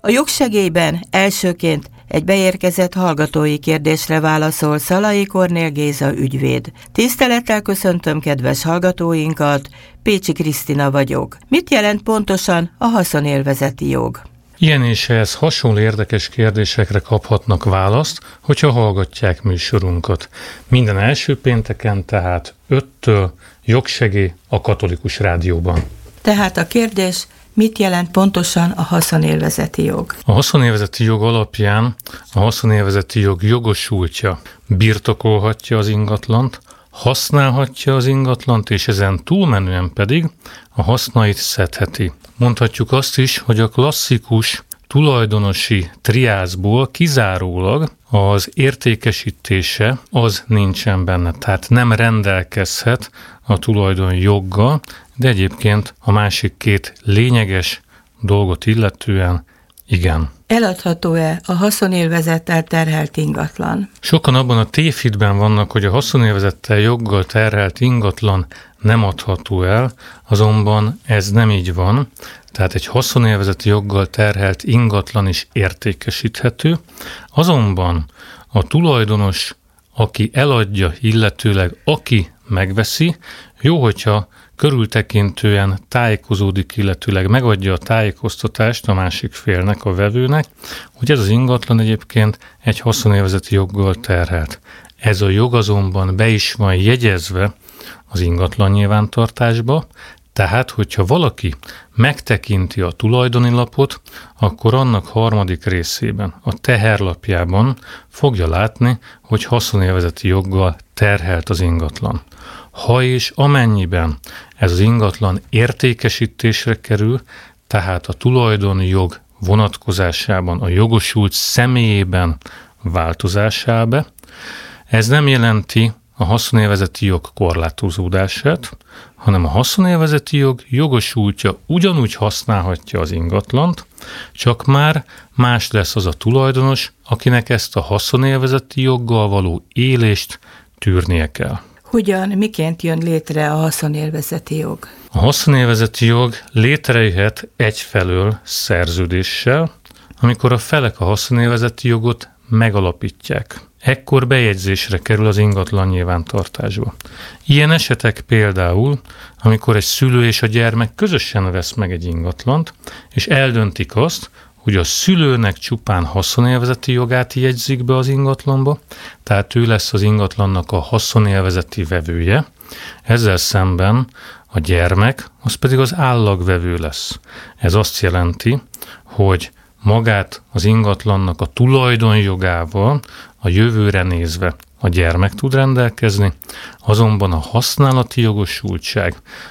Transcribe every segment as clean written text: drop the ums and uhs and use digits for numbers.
A jogsegélyben elsőként egy beérkezett hallgatói kérdésre válaszol Szalai Kornél Géza ügyvéd. Tisztelettel köszöntöm kedves hallgatóinkat, Pécsi Krisztina vagyok. Mit jelent pontosan a haszonélvezeti jog? Ilyen és ehhez hasonló érdekes kérdésekre kaphatnak választ, hogyha hallgatják műsorunkat. Minden első pénteken, tehát 5-től jogsegély a Katolikus Rádióban. Tehát a kérdés, mit jelent pontosan a haszonélvezeti jog? A haszonélvezeti jog alapján a haszonélvezeti jog jogosultja birtokolhatja az ingatlant, használhatja az ingatlant, és ezen túlmenően pedig a hasznait szedheti. Mondhatjuk azt is, hogy a klasszikus tulajdonosi triászból kizárólag az értékesítése az nincsen benne, tehát nem rendelkezhet a tulajdonjoggal, de egyébként a másik két lényeges dolgot illetően igen. Eladható-e a haszonélvezettel terhelt ingatlan? Sokan abban a tévhitben vannak, hogy a haszonélvezettel joggal terhelt ingatlan nem adható el, azonban ez nem így van. Tehát egy haszonélvezeti joggal terhelt ingatlan is értékesíthető, azonban a tulajdonos, aki eladja, illetőleg aki megveszi, jó, hogyha körültekintően tájékozódik, illetőleg megadja a tájékoztatást a másik félnek, a vevőnek, hogy ez az ingatlan egyébként egy haszonélvezeti joggal terhelt. Ez a jog azonban be is van jegyezve az ingatlan nyilvántartásba, tehát, hogyha valaki megtekinti a tulajdoni lapot, akkor annak harmadik részében, a teherlapjában fogja látni, hogy haszonélvezeti joggal terhelt az ingatlan. Ha és amennyiben ez az ingatlan értékesítésre kerül, tehát a tulajdonjog vonatkozásában a jogosult személyében változás áll be, ez nem jelenti a haszonélvezeti jog korlátozódását, hanem a haszonélvezeti jog jogosultja ugyanúgy használhatja az ingatlant, csak már más lesz az a tulajdonos, akinek ezt a haszonélvezeti joggal való élést tűrnie kell. Hogyan, miként jön létre a haszonélvezeti jog? A haszonélvezeti jog létrejöhet egyfelől szerződéssel, amikor a felek a haszonélvezeti jogot megalapítják. Ekkor bejegyzésre kerül az ingatlan nyilvántartásba. Ilyen esetek például, amikor egy szülő és a gyermek közösen vesz meg egy ingatlant, és eldöntik azt, hogy a szülőnek csupán haszonélvezeti jogát jegyzik be az ingatlanba, tehát ő lesz az ingatlannak a haszonélvezeti vevője, ezzel szemben a gyermek, az pedig az állagvevő lesz. Ez azt jelenti, hogy magát az ingatlannak a tulajdonjogával a jövőre nézve a gyermek tud rendelkezni, azonban a használati jogosultság,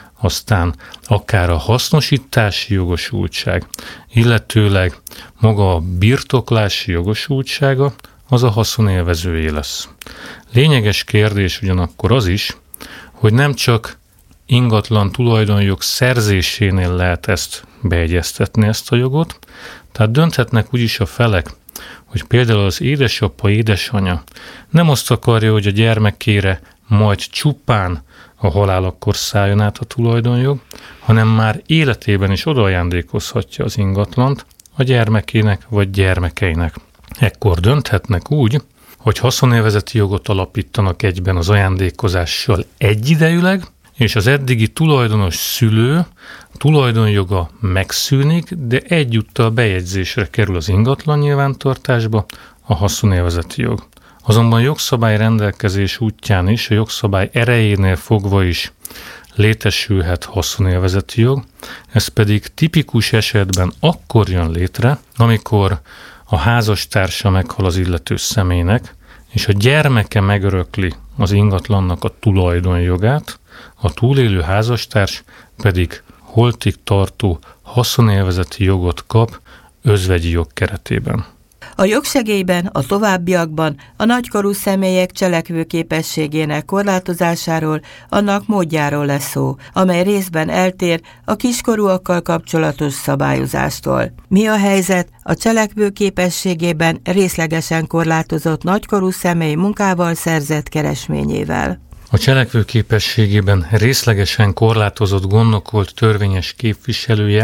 aztán akár a hasznosítási jogosultság, illetőleg maga a birtoklási jogosultsága, az a haszonélvezőjé lesz. Lényeges kérdés ugyanakkor az is, hogy nem csak ingatlan tulajdonjog szerzésénél lehet ezt beegyeztetni, ezt a jogot, tehát dönthetnek úgyis a felek, hogy például az édesapa, édesanya nem azt akarja, hogy a gyermekére majd csupán a halálakor szálljon át a tulajdonjog, hanem már életében is odaajándékozhatja az ingatlant a gyermekének vagy gyermekeinek. Ekkor dönthetnek úgy, hogy haszonélvezeti jogot alapítanak egyben az ajándékozással egyidejűleg, és az eddigi tulajdonos szülő tulajdonjoga megszűnik, de egyúttal bejegyzésre kerül az ingatlan nyilvántartásba a haszonélvezeti jog. Azonban jogszabály rendelkezés útján is, a jogszabály erejénél fogva is létesülhet haszonélvezeti jog, ez pedig tipikus esetben akkor jön létre, amikor a házastársa meghal az illető személynek, és a gyermeke megörökli az ingatlannak a tulajdonjogát, a túlélő házastárs pedig holtig tartó haszonélvezeti jogot kap özvegyi jog keretében. A jogsegélyben a továbbiakban a nagykorú személyek cselekvőképességének korlátozásáról, annak módjáról lesz szó, amely részben eltér a kiskorúakkal kapcsolatos szabályozástól. Mi a helyzet a cselekvőképességében részlegesen korlátozott nagykorú személy munkával szerzett keresményével? A cselekvőképességében részlegesen korlátozott gondokolt törvényes képviselője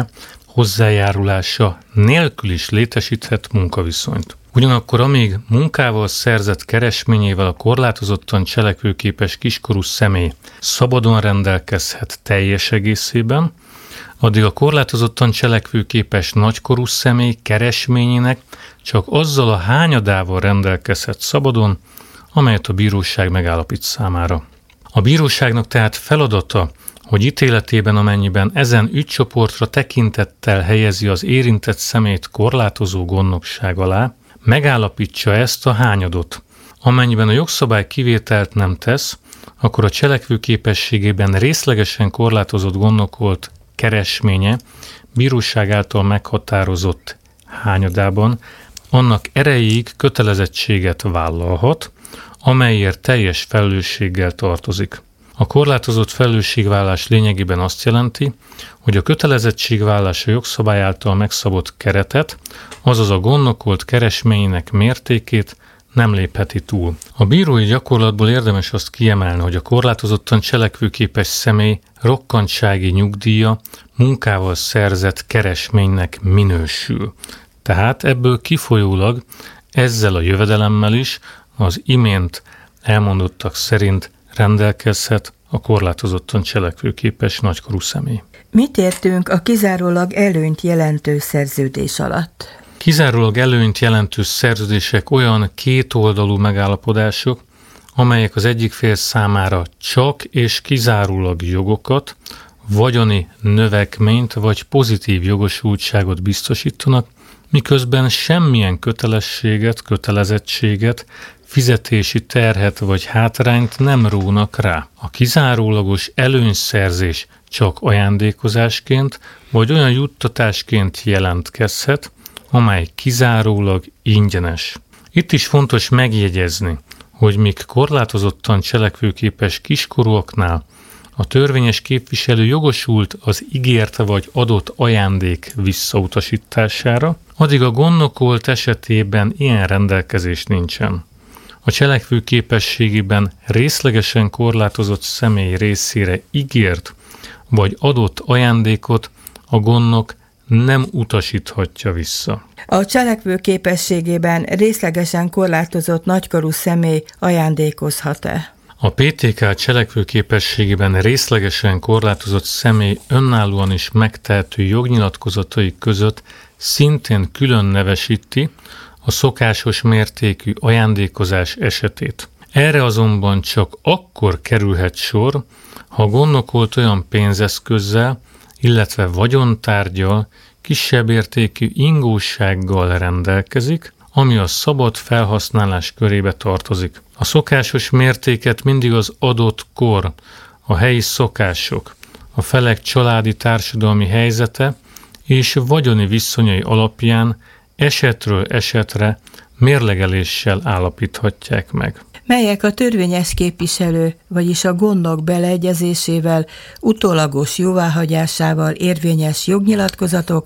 hozzájárulása nélkül is létesíthet munkaviszonyt. Ugyanakkor amíg munkával szerzett keresményével a korlátozottan cselekvőképes kiskorú személy szabadon rendelkezhet teljes egészében, addig a korlátozottan cselekvőképes nagykorú személy keresményének csak azzal a hányadával rendelkezhet szabadon, amelyet a bíróság megállapít számára. A bíróságnak tehát feladata, hogy ítéletében, amennyiben ezen ügycsoportra tekintettel helyezi az érintett személyt korlátozó gondnokság alá, megállapítsa ezt a hányadot. Amennyiben a jogszabály kivételt nem tesz, akkor a cselekvőképességében részlegesen korlátozott gondnokolt keresménye bíróság által meghatározott hányadában annak erejéig kötelezettséget vállalhat, amelyért teljes felelősséggel tartozik. A korlátozott felelősségvállás lényegében azt jelenti, hogy a kötelezettségvállás a jogszabály által megszabott keretet, azaz a gondnokolt keresményének mértékét nem lépheti túl. A bírói gyakorlatból érdemes azt kiemelni, hogy a korlátozottan cselekvőképes személy rokkantsági nyugdíja munkával szerzett keresménynek minősül. Tehát ebből kifolyólag ezzel a jövedelemmel is az imént elmondottak szerint rendelkezhet a korlátozottan cselekvőképes nagykorú személy. Mit értünk a kizárólag előnyt jelentő szerződés alatt? Kizárólag előnyt jelentő szerződések olyan kétoldalú megállapodások, amelyek az egyik fél számára csak és kizárólag jogokat, vagyoni növekményt vagy pozitív jogosultságot biztosítanak, miközben semmilyen kötelezettséget, fizetési terhet vagy hátrányt nem rónak rá. A kizárólagos előnyszerzés csak ajándékozásként vagy olyan juttatásként jelentkezhet, amely kizárólag ingyenes. Itt is fontos megjegyezni, hogy míg korlátozottan cselekvőképes kiskorúaknál a törvényes képviselő jogosult az ígért vagy adott ajándék visszautasítására, addig a gondnokolt esetében ilyen rendelkezés nincsen. A cselekvőképességében részlegesen korlátozott személy részére ígért vagy adott ajándékot a gondnok nem utasíthatja vissza. A cselekvőképességében részlegesen korlátozott nagykorú személy ajándékozhat-e? A PTK cselekvőképességében részlegesen korlátozott személy önállóan is megtehető jognyilatkozatai között szintén külön nevesíti a szokásos mértékű ajándékozás esetét. Erre azonban csak akkor kerülhet sor, ha a gondnokolt olyan pénzeszközzel, illetve vagyontárggyal, kisebb értékű ingósággal rendelkezik, ami a szabad felhasználás körébe tartozik. A szokásos mértéket mindig az adott kor, a helyi szokások, a felek családi társadalmi helyzete és vagyoni viszonyai alapján esetről esetre mérlegeléssel állapíthatják meg. Melyek a törvényes képviselő, vagyis a gondnok beleegyezésével, utólagos jóváhagyásával érvényes jognyilatkozatok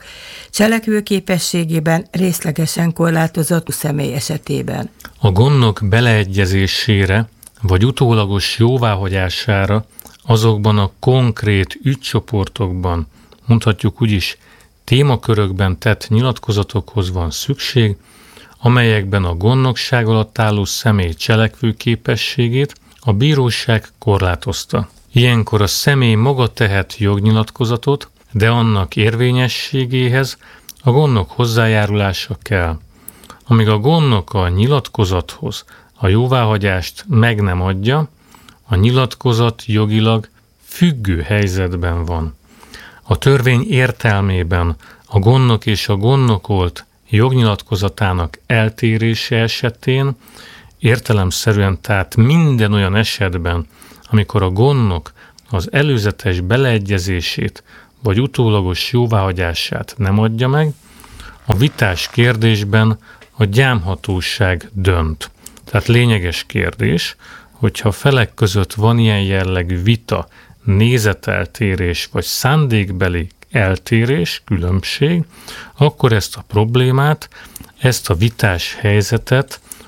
cselekvőképességében részlegesen korlátozott személy esetében? A gondnok beleegyezésére vagy utólagos jóváhagyására azokban a konkrét ügycsoportokban, mondhatjuk úgyis témakörökben tett nyilatkozatokhoz van szükség, amelyekben a gondnokság alatt álló személy cselekvőképességét a bíróság korlátozta. Ilyenkor a személy maga tehet jognyilatkozatot, de annak érvényességéhez a gondnok hozzájárulása kell. Amíg a gondnok a nyilatkozathoz a jóváhagyást meg nem adja, a nyilatkozat jogilag függő helyzetben van. A törvény értelmében a gondnok és a gondnokolt jognyilatkozatának eltérése esetén, értelemszerűen tehát minden olyan esetben, amikor a gondnok az előzetes beleegyezését vagy utólagos jóváhagyását nem adja meg, a vitás kérdésben a gyámhatóság dönt. Tehát lényeges kérdés, hogyha a felek között van ilyen jellegű vita, nézeteltérés vagy szándékbeli eltérés, különbség, akkor ezt a problémát, ezt a vitás helyzetet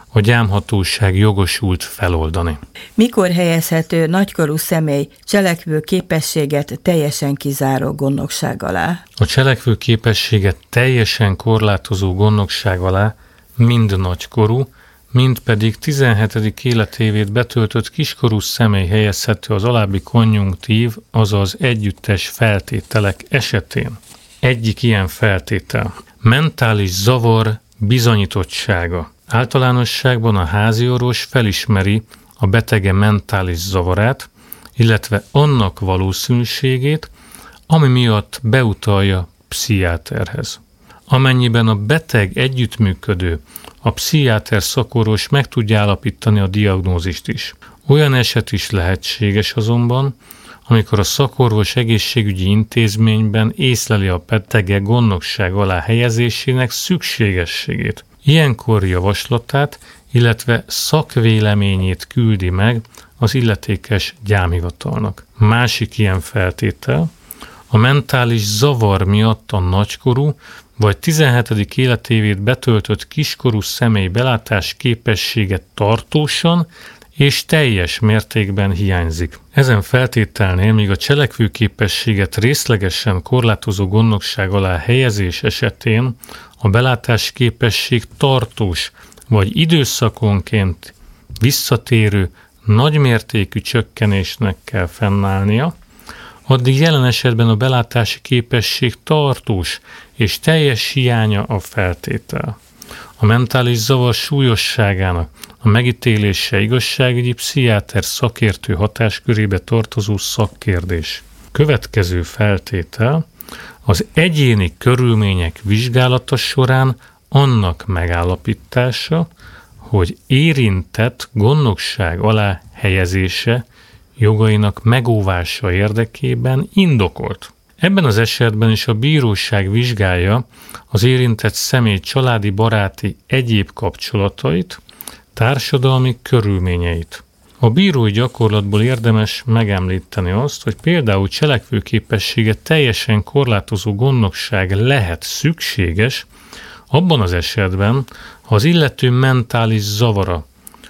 a gyámhatóság jogosult feloldani. Mikor helyezhető nagykorú személy cselekvő képességet teljesen kizáró gondnokság alá? A cselekvő képességet teljesen korlátozó gondnokság alá mind nagykorú, mind pedig 17. életévét betöltött kiskorú személy helyezhető az alábbi konjunktív, azaz együttes feltételek esetén. Egyik ilyen feltétel: mentális zavar bizonyítottsága. Általánosságban a háziorvos felismeri a betege mentális zavarát, illetve annak valószínűségét, ami miatt beutalja pszichiáterhez. Amennyiben a beteg együttműködő, a pszichiáter szakorvos meg tudja állapítani a diagnózist is. Olyan eset is lehetséges azonban, amikor a szakorvos egészségügyi intézményben észleli a betege gondnokság alá helyezésének szükségességét. Ilyenkor javaslatát, illetve szakvéleményét küldi meg az illetékes gyámhivatalnak. Másik ilyen feltétel: a mentális zavar miatt a nagykorú vagy 17. életévét betöltött kiskorú személy belátás képessége tartósan és teljes mértékben hiányzik. Ezen feltételnél még a cselekvőképességet részlegesen korlátozó gondnokság alá helyezés esetén a belátásképesség tartós vagy időszakonként visszatérő nagymértékű csökkenésnek kell fennállnia, addig jelen esetben a belátási képesség tartós és teljes hiánya a feltétel. A mentális zavar súlyosságának a megítélése igazságügyi pszichiáter szakértő hatáskörébe tartozó szakkérdés. Következő feltétel: az egyéni körülmények vizsgálata során annak megállapítása, hogy érintett gondnokság alá helyezése jogainak megóvása érdekében indokolt. Ebben az esetben is a bíróság vizsgálja az érintett személy családi, baráti, egyéb kapcsolatait, társadalmi körülményeit. A bírói gyakorlatból érdemes megemlíteni azt, hogy például cselekvőképességet teljesen korlátozó gondnokság lehet szükséges abban az esetben, ha az illető mentális zavara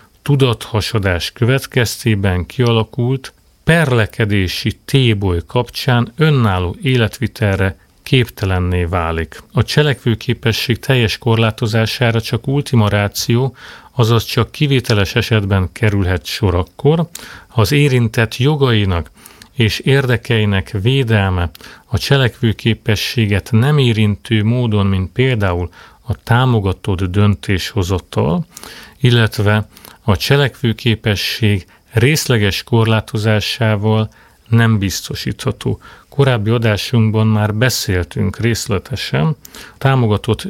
tudathasadás következtében kialakult perlekedési téboly kapcsán önálló életvitelre képtelenné válik. A cselekvőképesség teljes korlátozására csak ultima ratio, azaz csak kivételes esetben kerülhet sor akkor, ha az érintett jogainak és érdekeinek védelme a cselekvőképességet nem érintő módon, mint például a támogatott döntéshozatal, illetve a cselekvőképesség részleges korlátozásával nem biztosítható. Korábbi adásunkban már beszéltünk részletesen támogatott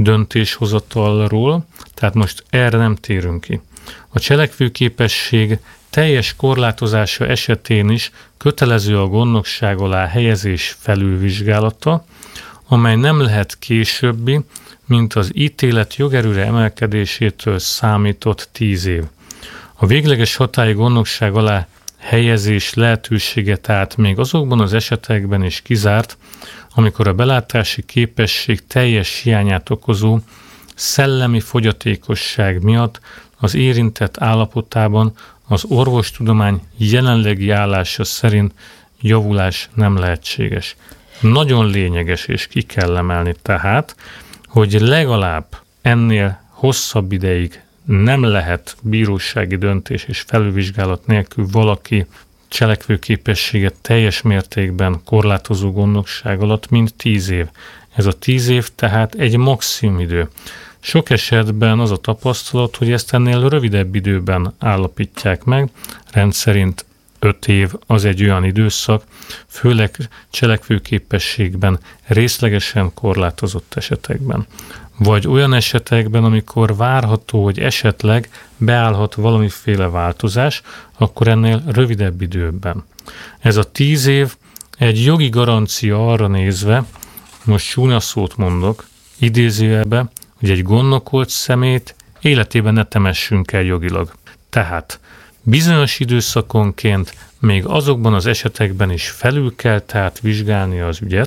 döntéshozatalról, tehát most erre nem térünk ki. A cselekvőképesség teljes korlátozása esetén is kötelező a gondnokság alá helyezés felülvizsgálata, amely nem lehet későbbi, mint az ítélet jogerőre emelkedésétől számított 10 év. A végleges hatályú gondnokság alá helyezés lehetősége tehát még azokban az esetekben is kizárt, amikor a belátási képesség teljes hiányát okozó szellemi fogyatékosság miatt az érintett állapotában az orvostudomány jelenlegi állása szerint javulás nem lehetséges. Nagyon lényeges és ki kell emelni tehát, hogy legalább ennél hosszabb ideig nem lehet bírósági döntés és felülvizsgálat nélkül valaki cselekvőképességet teljes mértékben korlátozó gondnokság alatt, mint 10 év. Ez a 10 év tehát egy maximum idő. Sok esetben az a tapasztalat, hogy ezt ennél rövidebb időben állapítják meg, rendszerint 5 év az egy olyan időszak, főleg cselekvőképességben részlegesen korlátozott esetekben. Vagy olyan esetekben, amikor várható, hogy esetleg beállhat valamiféle változás, akkor ennél rövidebb időben. Ez a 10 év egy jogi garancia arra nézve, most csúnya szót mondok, idézőjelbe, hogy egy gondnokolt szemét életében ne temessünk el jogilag. Tehát bizonyos időszakonként még azokban az esetekben is felül kell tehát vizsgálni az ügyet,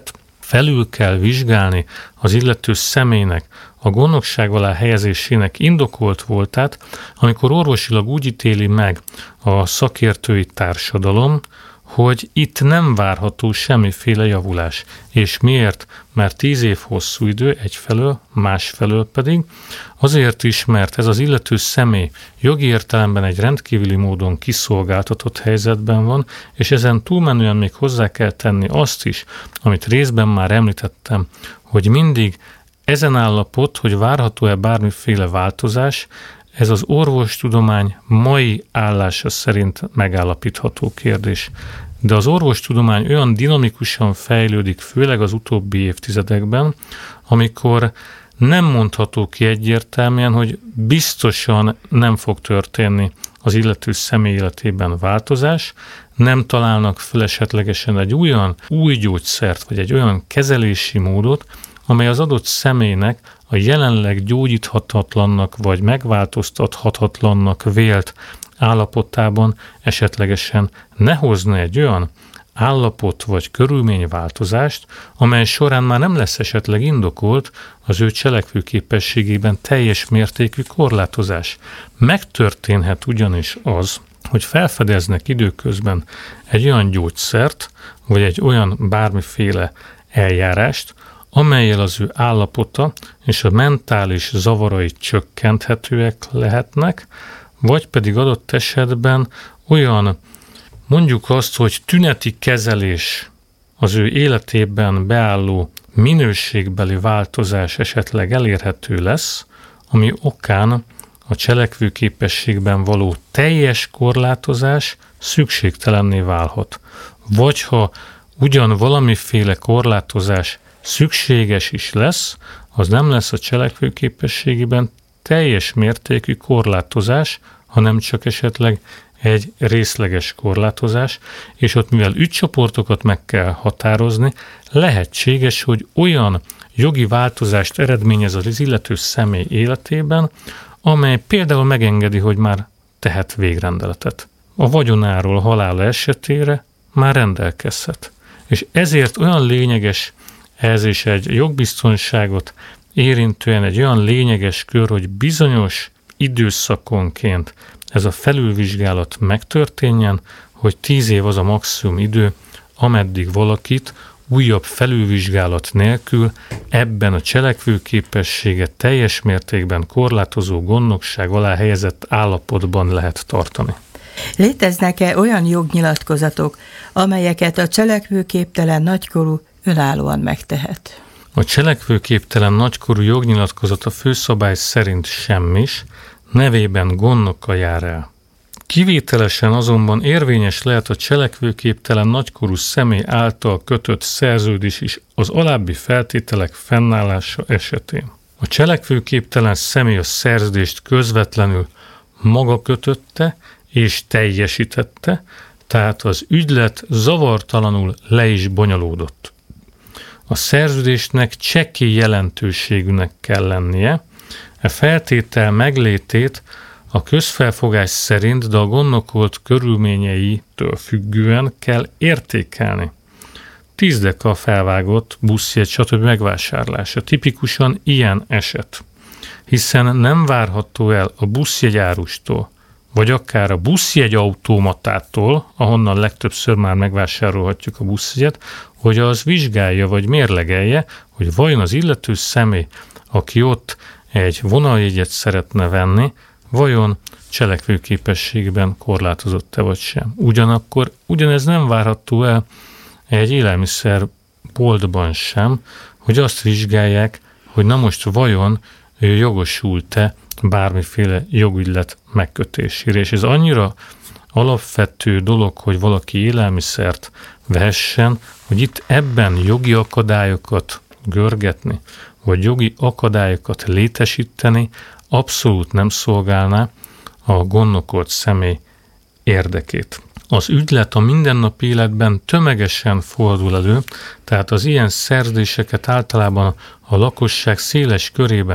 felül kell vizsgálni az illető személynek a gondnokság alá helyezésének indokolt voltát, amikor orvosilag úgy ítéli meg a szakértői társadalom, hogy itt nem várható semmiféle javulás. És miért? Mert 10 év hosszú idő egyfelől, másfelől pedig azért is, mert ez az illető személy jogi értelemben egy rendkívüli módon kiszolgáltatott helyzetben van, és ezen túlmenően még hozzá kell tenni azt is, amit részben már említettem, hogy mindig ezen állapot, hogy várható-e bármiféle változás, ez az orvostudomány mai állása szerint megállapítható kérdés. De az orvostudomány olyan dinamikusan fejlődik, főleg az utóbbi évtizedekben, amikor nem mondható ki egyértelműen, hogy biztosan nem fog történni az illető személy életében változás, nem találnak fel esetlegesen egy olyan új gyógyszert, vagy egy olyan kezelési módot, amely az adott személynek a jelenleg gyógyíthatatlannak vagy megváltoztathatatlannak vélt állapotában esetlegesen ne hozna egy olyan állapot vagy körülményváltozást, amely során már nem lesz esetleg indokolt az ő cselekvőképességében teljes mértékű korlátozás. Megtörténhet ugyanis az, hogy felfedeznek időközben egy olyan gyógyszert, vagy egy olyan bármiféle eljárást, amellyel az ő állapota és a mentális zavarai csökkenthetőek lehetnek, vagy pedig adott esetben olyan, mondjuk azt, hogy tüneti kezelés az ő életében beálló minőségbeli változás esetleg elérhető lesz, ami okán a cselekvőképességben való teljes korlátozás szükségtelenné válhat. Vagy ha ugyan valamiféle korlátozás szükséges is lesz, az nem lesz a cselekvőképességében teljes mértékű korlátozás, hanem csak esetleg egy részleges korlátozás, és ott mivel ügycsoportokat meg kell határozni, lehetséges, hogy olyan jogi változást eredményez az illető személy életében, amely például megengedi, hogy már tehet végrendeletet. A vagyonáról halála esetére már rendelkezhet. És ezért olyan lényeges ez is egy jogbiztonságot érintően egy olyan lényeges kör, hogy bizonyos időszakonként ez a felülvizsgálat megtörténjen, hogy 10 év az a maximum idő, ameddig valakit újabb felülvizsgálat nélkül ebben a cselekvőképességet teljes mértékben korlátozó gondnokság alá helyezett állapotban lehet tartani. Léteznek-e olyan jognyilatkozatok, amelyeket a cselekvőképtelen nagykorú önállóan megtehet? A cselekvőképtelen nagykorú jognyilatkozat a főszabály szerint semmis, nevében gondnokkal jár el. Kivételesen azonban érvényes lehet a cselekvőképtelen nagykorú személy által kötött szerződés is az alábbi feltételek fennállása esetén. A cselekvőképtelen személy a szerződést közvetlenül maga kötötte és teljesítette, tehát az ügylet zavartalanul le is bonyolódott. A szerződésnek csekély jelentőségűnek kell lennie, e feltétel meglétét a közfelfogás szerint, de a gondnokolt körülményeitől függően kell értékelni. 10 deka felvágott buszjegy, stb. Megvásárlása tipikusan ilyen eset, hiszen nem várható el a buszjegyárustól, vagy akár a buszjegyautomatától, ahonnan legtöbbször már megvásárolhatjuk a buszjegyet, hogy az vizsgálja vagy mérlegelje, hogy vajon az illető személy, aki ott egy vonaljegyet szeretne venni, vajon cselekvőképességben korlátozott-e vagy sem. Ugyanakkor ugyanez nem várható el egy élelmiszerboltban sem, hogy azt vizsgálják, hogy na most vajon jogosult-e bármiféle jogügylet megkötésére. És ez annyira alapvető dolog, hogy valaki élelmiszert vehessen, hogy itt ebben jogi akadályokat görgetni, vagy jogi akadályokat létesíteni abszolút nem szolgálná a gondnokolt személy érdekét. Az ügylet a mindennapi életben tömegesen fordul elő, tehát az ilyen szerződéseket általában a lakosság széles körében